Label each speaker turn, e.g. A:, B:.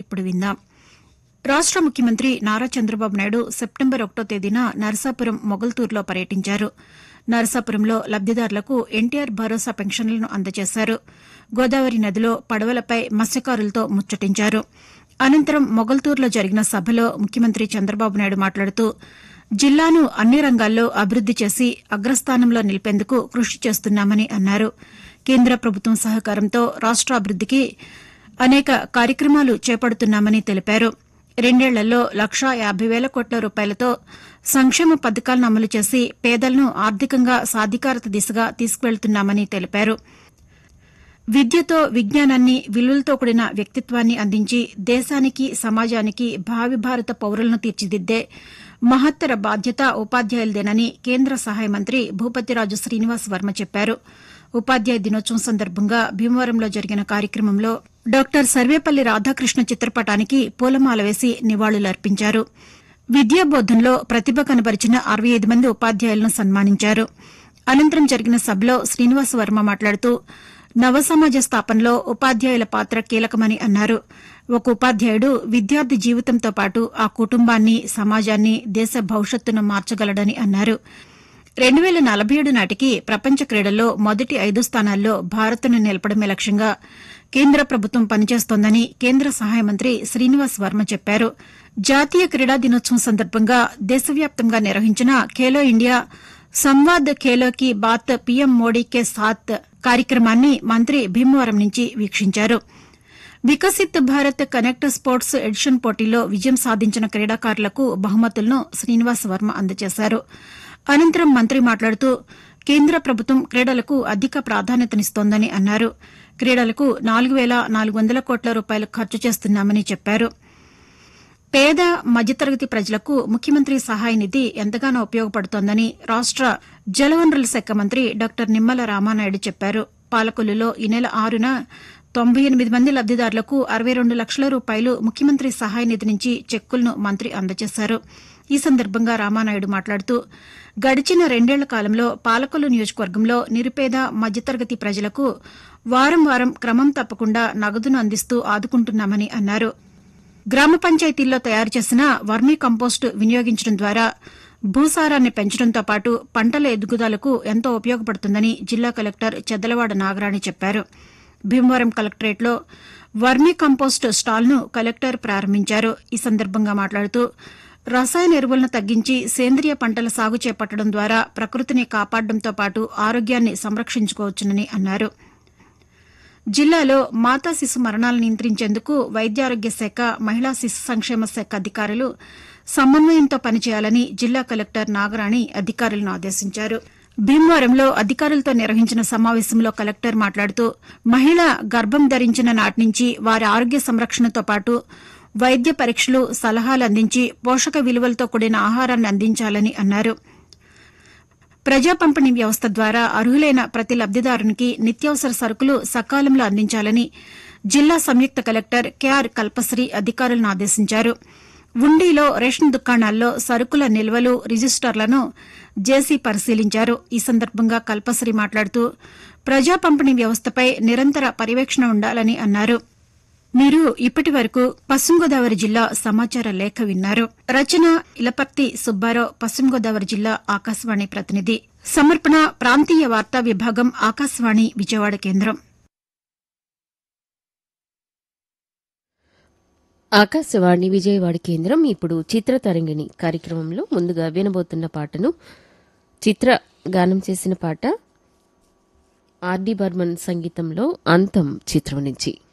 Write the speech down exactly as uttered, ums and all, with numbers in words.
A: ఇప్పుడు విందాం. రాష్ట ముఖ్యమంత్రి నారా చంద్రబాబు నాయుడు సెప్టెంబర్ ఒకటో తేదీన నరసాపురం మొగల్తూరులో పర్యటించారు. నరసాపురంలో లబ్దిదారులకు ఎన్టీఆర్ భరోసా పెన్షన్లను అందజేశారు. గోదావరి నదిలో పడవలపై మత్స్యకారులతో ముచ్చటించారు. అనంతరం మొగల్తూరులో జరిగిన సభలో ముఖ్యమంత్రి చంద్రబాబు నాయుడు మాట్లాడుతూ జిల్లాను అన్ని రంగాల్లో అభివృద్ది చేసి అగ్రస్థానంలో నిలిపేందుకు కృషి చేస్తున్నామని అన్నారు. కేంద్ర ప్రభుత్వం సహకారంతో రాష్ట్రాభివృద్దికి అనేక కార్యక్రమాలు చేపడుతున్నామని తెలిపారు. రెండేళ్లలో లక్షా యాబై వేల కోట్ల రూపాయలతో సంక్షేమ పథకాలను అమలు చేసి పేదలను ఆర్థికంగా సాధికారత దిశగా తీసుకువెళ్తున్నామని తెలిపారు. విద్యతో విజ్ఞానాన్ని విలువలతో కూడిన వ్యక్తిత్వాన్ని అందించి దేశానికి సమాజానికి భావి భారత పౌరులను తీర్చిదిద్దే మహత్తర బాధ్యత ఉపాధ్యాయులదేనని కేంద్ర సహాయ మంత్రి భూపతిరాజు శ్రీనివాస్ వర్మ చెప్పారు. ఉపాధ్యాయ దినోత్సవం సందర్భంగా భీమవరంలో జరిగిన కార్యక్రమంలో డాక్టర్ సర్వేపల్లి రాధాకృష్ణ చిత్రపటానికి పూలమాల వేసి నివాళులర్పించారు. విద్యాబోధనలో ప్రతిభ కనబరిచిన అరవై ఐదు మంది ఉపాధ్యాయులను సన్మానించారు. అనంతరం జరిగిన సభలో శ్రీనివాస్ వర్మ మాట్లాడుతూ నవ సమాజ స్థాపనలో ఉపాధ్యాయుల పాత్ర కీలకమని అన్నారు. ఒక ఉపాధ్యాయుడు విద్యార్థి జీవితంతో పాటు ఆ కుటుంబాన్ని, సమాజాన్ని, దేశ భవిష్యత్తును మార్చగలడని అన్నారు. రెండు వేల నలభై ఏడు నాటికి ప్రపంచ క్రీడల్లో మొదటి ఐదు స్థానాల్లో భారత్ను నిలపడమే లక్ష్యంగా కేంద్ర ప్రభుత్వం పనిచేస్తోందని కేంద్ర సహాయ మంత్రి శ్రీనివాస్ వర్మ చెప్పారు. జాతీయ క్రీడా దినోత్సవం సందర్భంగా దేశవ్యాప్తంగా నిర్వహించిన ఖేలో ఇండియా సంవాద్ ఖేలో కీ బాత్ పీఎం మోడీ కే సాత్ కార్యక్రమాన్ని మంత్రి భీమవరం నుంచి వీక్షించారు. Viksit Bharat connect sports edition పోటీల్లో విజయం సాధించిన క్రీడాకారులకు బహుమతులను శ్రీనివాస్ వర్మ అందజేశారు. అనంతరం మంత్రి మాట్లాడుతూ కేంద్ర ప్రభుత్వం క్రీడలకు అధిక ప్రాధాన్యతనిస్తోందని అన్నారు. క్రీడలకు నాలుగు వేల నాలుగు వందల కోట్ల రూపాయలు ఖర్చు చేస్తున్నామని చెప్పారు. పేద మధ్యతరగతి ప్రజలకు ముఖ్యమంత్రి సహాయ నిధి ఎంతగానో ఉపయోగపడుతోందని రాష్ట జలవనరుల శాఖ మంత్రి డాక్టర్ నిమ్మల రామానాయుడు చెప్పారు. పాలకొల్లులో ఈ నెల ఆరున తొంభై ఎనిమిది మంది లబ్దిదారులకు అరవై రెండు లక్షల రూపాయలు ముఖ్యమంత్రి సహాయ నిధి నుంచి చెక్కులను మంత్రి అందజేశారు. ఈ సందర్భంగా రామానాయుడు మాట్లాడుతూ గడిచిన రెండేళ్ల కాలంలో పాలకొల్లు నియోజకవర్గంలో నిరుపేద మధ్యతరగతి ప్రజలకు వారం వారం క్రమం తప్పకుండా నగదును అందిస్తూ ఆదుకుంటున్నామని అన్నారు. గ్రామ పంచాయతీల్లో తయారు చేసిన వర్మీ కంపోస్టు వినియోగించడం ద్వారా భూసారాన్ని పెంచడంతో పాటు పంటల ఎదుగుదలకు ఎంతో ఉపయోగపడుతుందని జిల్లా కలెక్టర్ చెద్దలవాడ నాగరాణి చెప్పారు. భీమవరం కలెక్టరేట్లో వర్మీ కంపోస్ట్ స్టాల్ను కలెక్టర్ ప్రారంభించారు. ఈ సందర్భంగా మాట్లాడుతూ రసాయన ఎరువులను తగ్గించి సేంద్రియ పంటల సాగు చేపట్టడం ద్వారా ప్రకృతిని కాపాడడంతో పాటు ఆరోగ్యాన్ని సంరక్షించుకోవచ్చునని అన్నారు. జిల్లాలో మాతా శిశు మరణాలను నియంత్రించేందుకు వైద్యారోగ్య శాఖ, మహిళా శిశు సంక్షేమ శాఖ అధికారులు సమన్వయంతో పనిచేయాలని జిల్లా కలెక్టర్ నాగరాణి అధికారులను ఆదేశించారు. భీమవరంలో అధికారులతో నిర్వహించిన సమావేశంలో కలెక్టర్ మాట్లాడుతూ మహిళ గర్భం ధరించిన నాటి నుంచి వారి ఆరోగ్య సంరక్షణతో పాటు వైద్య పరీక్షలు, సలహాలు అందించి పోషక విలువలతో కూడిన ఆహారాన్ని అందించాలని అన్నారు. ప్రజా పంపిణీ వ్యవస్థ ద్వారా అర్హులైన ప్రతి లబ్దిదారునికి నిత్యావసర సరుకులు సకాలంలో అందించాలని జిల్లా సంయుక్త కలెక్టర్ కెఆర్ కల్పశ్రీ అధికారులను ఆదేశించారు. ఉండిలో రేషన్ దుకాణాల్లో సరుకుల నిల్వలు, రిజిస్టర్లను జేసీ పరిశీలించారు. ఈ సందర్భంగా కల్పశ్రీ మాట్లాడుతూ ప్రజా పంపిణీ వ్యవస్థపై నిరంతర పర్యవేక్షణ ఉండాలని అన్నారు. మీరు ఇప్పటి వరకు పశ్చిమ గోదావరి జిల్లా సమాచార లేఖ విన్నారు. రచన ఇలపర్తి సుబ్బారావు, పశ్చిమ గోదావరి జిల్లా ఆకాశవాణి ప్రతినిధి. సమర్పణ ప్రాంతీయ వార్తా విభాగం, ఆకాశవాణి విజయవాడ కేంద్రం.
B: ఆకాశవాణి విజయవాడ కేంద్రం. ఇప్పుడు చిత్రతరంగిణి కార్యక్రమంలో ముందుగా వినబోతున్న పాటను చిత్ర గానం చేసిన పాట ఆర్డి బర్మన్ సంగీతంలో అంతం చిత్రం నుంచి.